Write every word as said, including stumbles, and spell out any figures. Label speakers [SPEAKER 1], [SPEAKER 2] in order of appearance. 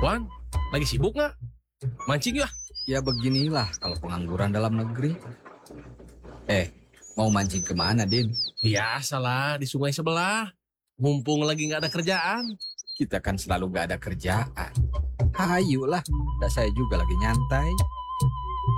[SPEAKER 1] Wan, lagi sibuk nggak? Mancing yuk.
[SPEAKER 2] Ya beginilah kalau pengangguran dalam negeri. Eh, mau mancing kemana, Din?
[SPEAKER 1] Biasalah di sungai sebelah. Mumpung lagi nggak ada kerjaan.
[SPEAKER 2] Kita kan selalu gak ada kerjaan. Hayulah, dah saya juga lagi nyantai.